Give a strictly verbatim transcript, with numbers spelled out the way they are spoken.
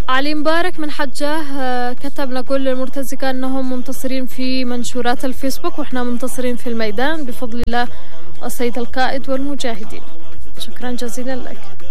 علي مبارك من حجاه كتب نقول للمرتزقة أنهم منتصرين في منشورات الفيسبوك وإحنا منتصرين في الميدان بفضل الله السيد القائد والمجاهدين. شكرا جزيلا لك.